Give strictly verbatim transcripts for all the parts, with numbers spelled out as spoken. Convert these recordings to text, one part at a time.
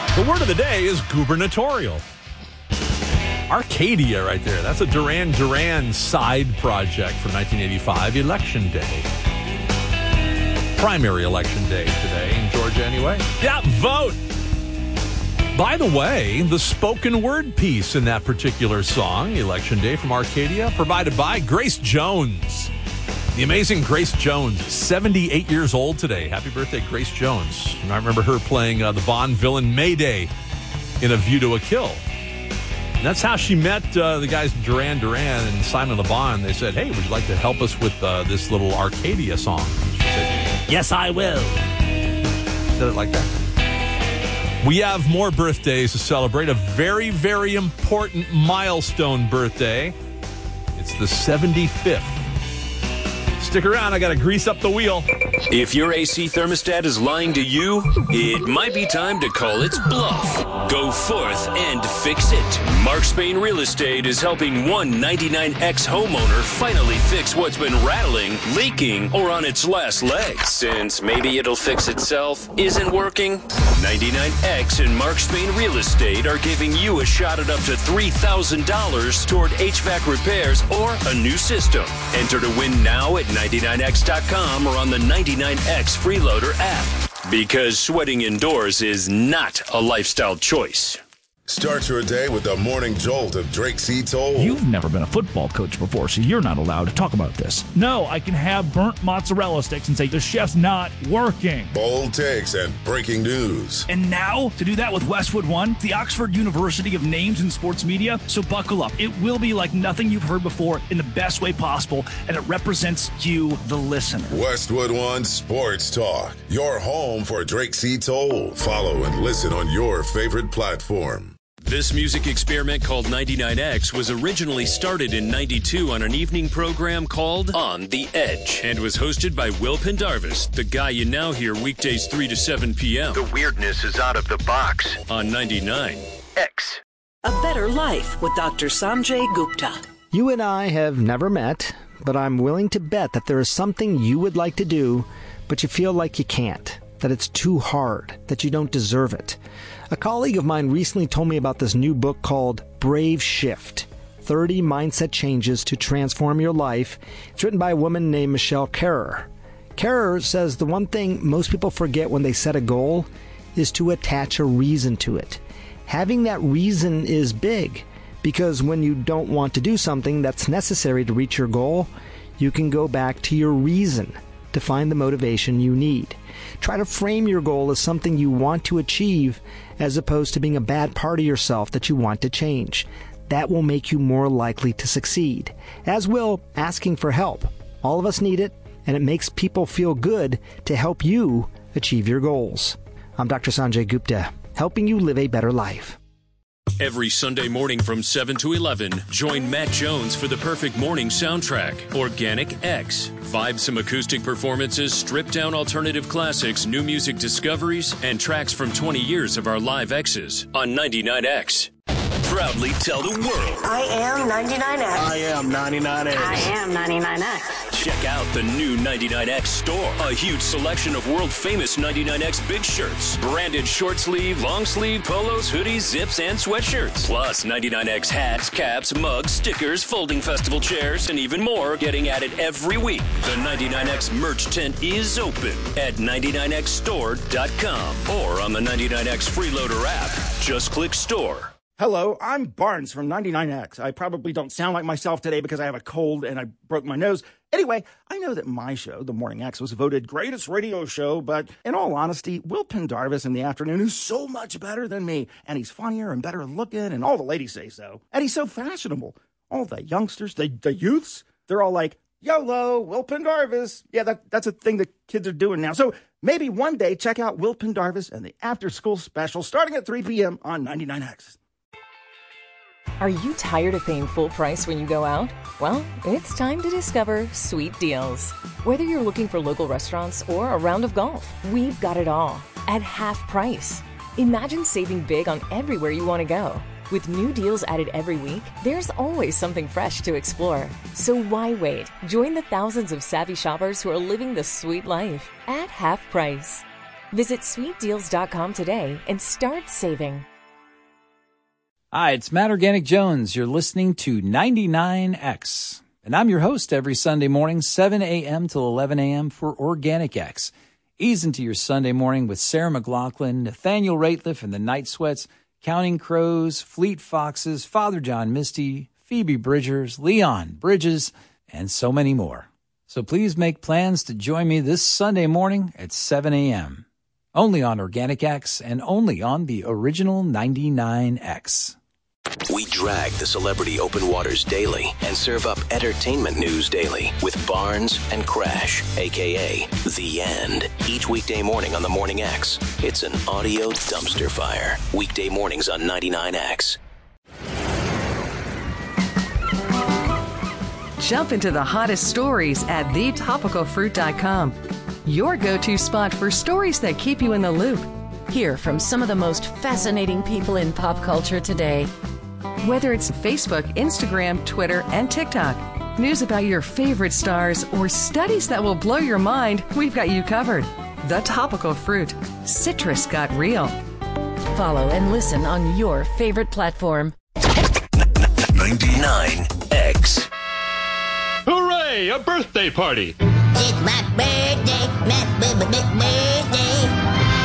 The word of the day is gubernatorial. Arcadia right there. That's a Duran Duran side project from nineteen eighty-five, Election Day. Primary election day today in Georgia anyway. Yeah, vote! By the way, the spoken word piece in that particular song, Election Day from Arcadia, provided by Grace Jones. The amazing Grace Jones, seventy-eight years old today. Happy birthday, Grace Jones. And I remember her playing uh, the Bond villain Mayday in A View to a Kill. And that's how she met uh, the guys Duran Duran and Simon Le Bon. They said, hey, would you like to help us with uh, this little Arcadia song? And she said, yes, I will. Said it like that. We have more birthdays to celebrate. A very, very important milestone birthday. It's the seventy-fifth. Stick around. I got to grease up the wheel. If your A C thermostat is lying to you, it might be time to call its bluff. Go forth and fix it. Mark Spain Real Estate is helping one ninety-nine X homeowner finally fix what's been rattling, leaking, or on its last legs. Since maybe it'll fix itself isn't working, ninety-nine X and Mark Spain Real Estate are giving you a shot at up to three thousand dollars toward H V A C repairs or a new system. Enter to win now at ninety-nine X dot com or on the ninety-nine X Freeloader app. Because sweating indoors is not a lifestyle choice. Start your day with the morning jolt of Drake C. Toll. You've never been a football coach before, so you're not allowed to talk about this. No, I can have burnt mozzarella sticks and say the chef's not working. Bold takes and breaking news. And now, to do that with Westwood One, the Oxford University of Names in Sports Media. So buckle up. It will be like nothing you've heard before in the best way possible, and it represents you, the listener. Westwood One Sports Talk, your home for Drake C. Toll. Follow and listen on your favorite platform. This music experiment called ninety-nine X was originally started in ninety-two on an evening program called On the Edge and was hosted by Will Pendarvis, the guy you now hear weekdays three to seven p.m. The weirdness is out of the box. On ninety-nine X. A Better Life with Doctor Sanjay Gupta. You and I have never met, but I'm willing to bet that there is something you would like to do, but you feel like you can't, that it's too hard, that you don't deserve it. A colleague of mine recently told me about this new book called Brave Shift, thirty Mindset Changes to Transform Your Life. It's written by a woman named Michelle Kerrer. Kerrer says the one thing most people forget when they set a goal is to attach a reason to it. Having that reason is big, because when you don't want to do something that's necessary to reach your goal, you can go back to your reason to find the motivation you need. Try to frame your goal as something you want to achieve as opposed to being a bad part of yourself that you want to change. That will make you more likely to succeed, as will asking for help. All of us need it, and it makes people feel good to help you achieve your goals. I'm Doctor Sanjay Gupta, helping you live a better life. Every Sunday morning from seven to eleven, join Matt Jones for the perfect morning soundtrack, Organic X. Vibe some acoustic performances, stripped down alternative classics, new music discoveries, and tracks from twenty years of our live X's on ninety-nine X. Proudly tell the world. I am ninety-nine X. I am ninety-nine X. I am ninety-nine X. Check out the new ninety-nine X store. A huge selection of world-famous ninety-nine X big shirts, branded short sleeve, long sleeve, polos, hoodies, zips, and sweatshirts. Plus ninety-nine X hats, caps, mugs, stickers, folding festival chairs, and even more getting added every week. The ninety-nine X merch tent is open at ninety-nine X store dot com or on the ninety-nine X Freeloader app. Just click store. Hello, I'm Barnes from ninety-nine X. I probably don't sound like myself today because I have a cold and I broke my nose. Anyway, I know that my show, The Morning X, was voted greatest radio show, but in all honesty, Will Pendarvis in the afternoon is so much better than me, and he's funnier and better looking, and all the ladies say so. And he's so fashionable. All the youngsters, the, the youths, they're all like, YOLO, Will Pendarvis. Yeah, that, that's a thing that kids are doing now. So maybe one day check out Will Pendarvis and the after-school special starting at three p.m. on ninety-nine X. Are you tired of paying full price when you go out? Well, it's time to discover Sweet Deals. Whether you're looking for local restaurants or a round of golf, we've got it all at half price. Imagine saving big on everywhere you want to go. With new deals added every week, there's always something fresh to explore. So why wait? Join the thousands of savvy shoppers who are living the sweet life at half price. Visit sweet deals dot com today and start saving. Hi, it's Matt Organic Jones. You're listening to ninety-nine X. And I'm your host every Sunday morning, seven a.m. till eleven a.m. for Organic X. Ease into your Sunday morning with Sarah McLachlan, Nathaniel Rateliff and the Night Sweats, Counting Crows, Fleet Foxes, Father John Misty, Phoebe Bridgers, Leon Bridges, and so many more. So please make plans to join me this Sunday morning at seven a.m. Only on Organic X and only on the original ninety-nine X. We drag the celebrity open waters daily and serve up entertainment news daily with Barnes and Crash, a k a. The End. Each weekday morning on the Morning X. It's an audio dumpster fire. Weekday mornings on ninety-nine X. Jump into the hottest stories at the topical fruit dot com. Your go-to spot for stories that keep you in the loop. Hear from some of the most fascinating people in pop culture today. Whether it's Facebook, Instagram, Twitter, and TikTok, news about your favorite stars, or studies that will blow your mind, we've got you covered. The Topical Fruit. Citrus got real. Follow and listen on your favorite platform. ninety-nine X. Hooray! A birthday party! It's my birthday, my birthday.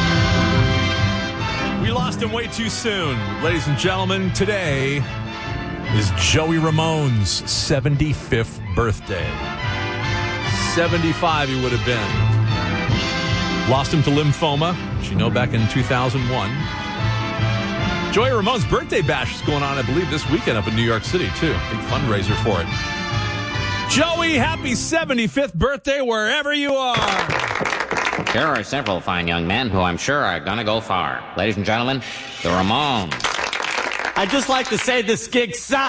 We lost him way too soon. Ladies and gentlemen, today is Joey Ramone's seventy-fifth birthday. seventy-five he would have been. Lost him to lymphoma, which you know back in two thousand one. Joey Ramone's birthday bash is going on, I believe, this weekend up in New York City, too. Big fundraiser for it. Joey, happy seventy-fifth birthday wherever you are. There are several fine young men who I'm sure are going to go far. Ladies and gentlemen, the Ramones. I'd just like to say this gig sucks.